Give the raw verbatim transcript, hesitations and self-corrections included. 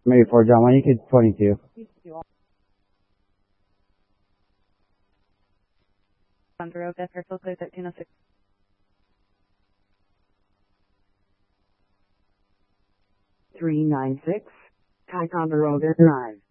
Maybe for Jamaica, twenty-two. three nine six Ticonderoga Drive.